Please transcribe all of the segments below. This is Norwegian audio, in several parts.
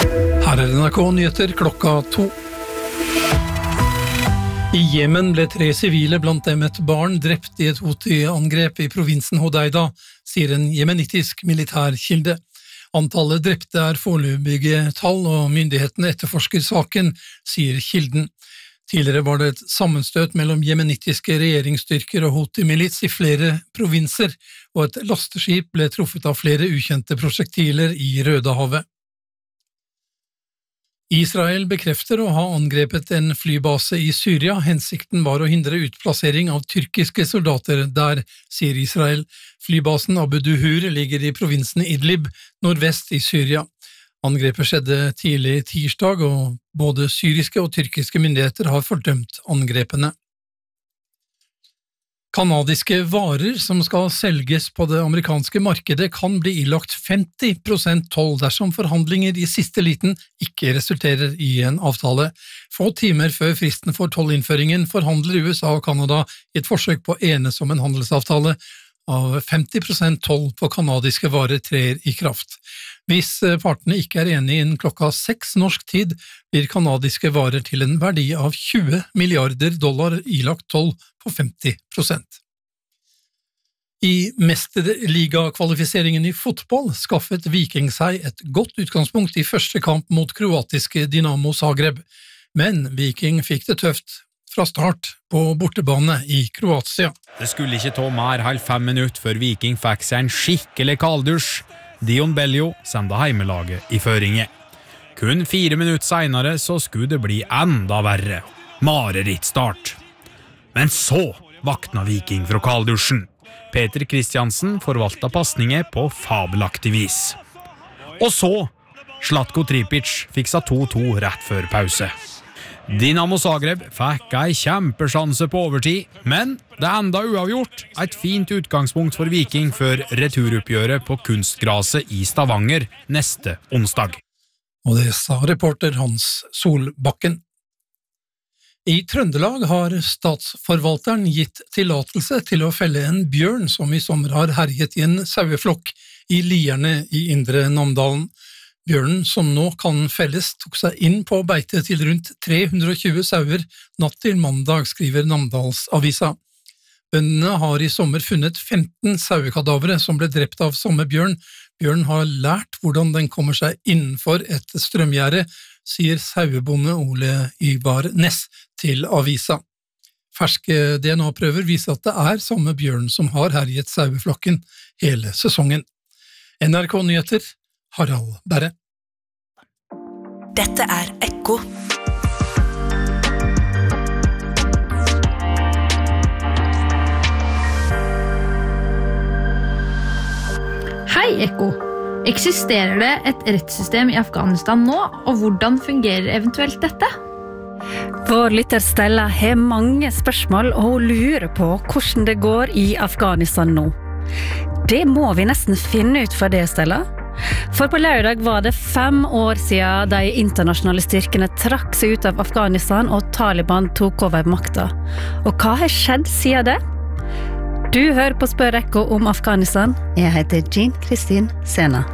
Her NRK Nyheter klokka 2. I Jemen ble 3 sivile, blant dem et barn, drept i et Houthi-angrep i provinsen Hodeida, sier en jemenitisk militærkilde. Antallet drepte foreløpige tall, og myndighetene etterforsker saken, sier kilden. Tidligere var det et sammenstøt mellom jemenitiske regjeringsstyrker og Houthi-milits i flere provinser, og et lasteskip ble truffet av flere ukjente prosjektiler i Rødehavet. Israel bekrefter å ha angrepet en flybase i Syria. Hensikten var å hindre utplassering av tyrkiske soldater der, sier Israel. Flybasen Abu Duhur ligger i provinsen Idlib, nordvest i Syria. Angrepet skjedde tidlig tirsdag, og både syriske og tyrkiske myndigheter har fordømt angrepene. Kanadiske varer som skal selges på det amerikanske markedet kan bli ilagt 50% toll dersom forhandlinger i siste liten ikke resulterer i en avtale. Få timer før fristen for tollinnføringen forhandler USA og Kanada i et forsøk på å enes om en handelsavtale av 50% toll på kanadiske varer trer i kraft. Hvis partene ikke enige innen klokka 6 norsk tid, blir kanadiske varer til en verdi av $20 milliarder ilagt toll på 50%. I mesterligakvalifiseringen i fotball skaffet Viking seg et godt utgangspunkt i første kamp mot kroatiske Dinamo Zagreb, men Viking fikk det tøft fra start på bortebane i Kroatia. Det skulle ikke ta mer halv 5 minutter før Viking fikk seg en skikkelig kaldusj. Dion Bellio sendte heimelaget i føringe. Kun 4 minutter senere så skulle det bli enda verre. Marerittstart. Men så vakna Viking fra kaldusjen. Peter Kristiansen forvalta passninger på fabelaktig vis. Og så Zlatko Tripic fiksa 2-2 rett før pause. Dinamo Zagreb fikk ei kjempesjanse på overtid, men det enda uavgjort. Et fint utgangspunkt for Viking før returoppgjøret på kunstgraset i Stavanger neste onsdag. Og det sa reporter Hans Solbakken. I Trøndelag har statsforvalteren gitt tillatelse til å felle en bjørn som i sommer har herjet i en saueflokk i Lierne i Indre Namdalen. Bjørnen som nå kan felles tok seg inn på beite til rundt 320 sauer natt til mandag, skriver Namdalsavisa. Bøndene har i sommer funnet 15 sauekadavere som ble drept av samme bjørn. Bjørnen har lært hvordan den kommer seg innenfor et strømgjerde, sier sauebonde Ole Ivar Ness til avisa. Ferske DNA-prøver viser at det samme bjørn som har herjet saueflokken hele sesongen. NRK Nyheter, Harald Berre. Dette Ekko. Hei Ekko. Eksisterer det et rettssystem i Afghanistan nå, og hvordan fungerer eventuelt dette? Vår lytter Stella har mange spørsmål, og hun lurer på hvordan det går i Afghanistan nå. Det må vi nesten finne ut for det, Stella. For på lørdag var det 5 år siden de internasjonale styrkene trakk seg ut av Afghanistan og Taliban tok over makta. Og hva har skjedd siden det? Du hører på Spør Ekko om Afghanistan. Jeg heter Jean Kristin Sena.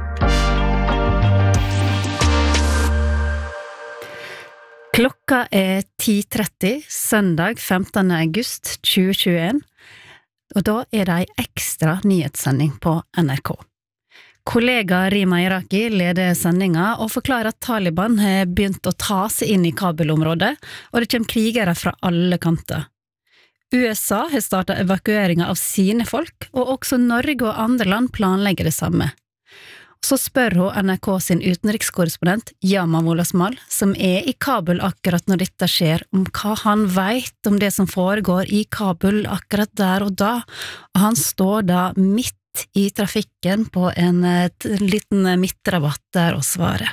Klokka 10:30, søndag 15. august 2021, og da det en ekstra nyhetssending på NRK. Kollega Rima Iraki leder sendinga og forklarer at Taliban har begynt å ta seg inn i Kabul-området, og det kommer krigere fra alle kanter. USA har startet evakueringen av sine folk, og også Norge og andre land planlegger det samme. Så spør hun NRK sin utenrikskorrespondent Yaman Wolasmal, som i Kabul akkurat når dette skjer, om hva han vet om det som foregår i Kabul akkurat der og da, og han står da midt i trafikken på en liten midtrabatt der og svarer.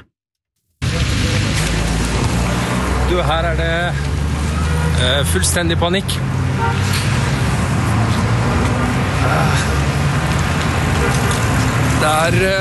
Du, her det fullstendig panikk. Det